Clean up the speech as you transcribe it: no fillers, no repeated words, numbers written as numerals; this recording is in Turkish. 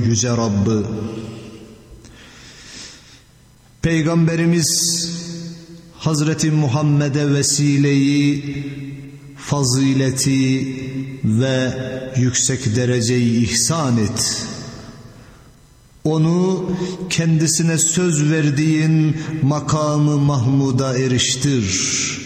Yüce Rabb'ı. Peygamberimiz Hazreti Muhammed'e vesileyi, fazileti ve yüksek dereceyi ihsan et. Onu kendisine söz verdiğin makamı Mahmud'a eriştir.